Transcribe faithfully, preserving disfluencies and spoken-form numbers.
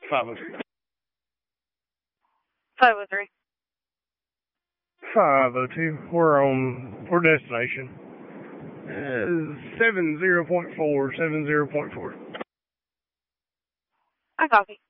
five oh three. five oh three. five oh two. We're on, we're destination. Uh, seven zero point four, seven zero point four. I copy.